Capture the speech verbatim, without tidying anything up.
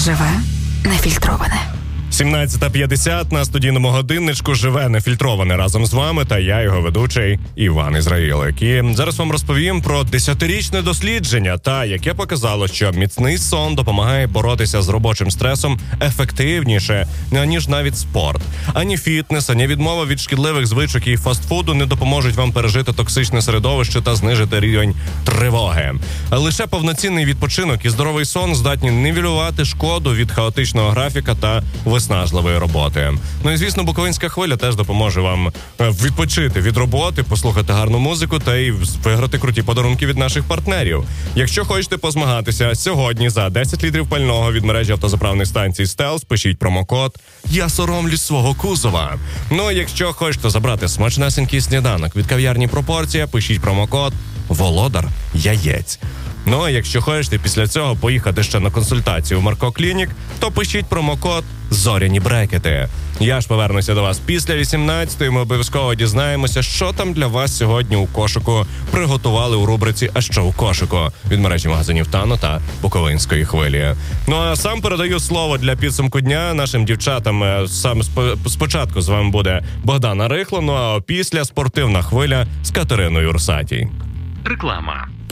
Живе нефільтроване. сімнадцята п'ятдесят на студійному годинничку живе нефільтроване разом з вами, та я, його ведучий Іван Ізраїлик. І зараз вам розповім про десятирічне дослідження, та яке показало, що міцний сон допомагає боротися з робочим стресом ефективніше, ніж навіть спорт. Ані фітнес, ані відмова від шкідливих звичок і фастфуду не допоможуть вам пережити токсичне середовище та знижити рівень тривоги. Лише повноцінний відпочинок і здоровий сон здатні нівелювати шкоду від хаотичного графіка та виснажливої роботи. Ну і, звісно, Буковинська хвиля теж допоможе вам відпочити від роботи, послухати гарну музику та й виграти круті подарунки від наших партнерів. Якщо хочете позмагатися сьогодні за десять літрів пального від мережі автозаправних станцій Стелс, пишіть промокод «Я соромлюсь свого кузова». Ну, і якщо хочете забрати смачнесенький сніданок від кав'ярні «Пропорція», пишіть промокод «Володар яєць». Ну, а якщо хочете після цього поїхати ще на консультацію в Марко Клінік, то пишіть промокод «Зоряні брекети». Я ж повернуся до вас після вісімнадцятої, ми обов'язково дізнаємося, що там для вас сьогодні у кошику приготували у рубриці «А що у кошику» від мережі магазинів Тано та Буковинської хвилі. Ну, а сам передаю слово для підсумку дня нашим дівчатам. Сам спочатку з вами буде Богдана Рихло, ну а після спортивна хвиля з Катериною Урсатій. Реклама.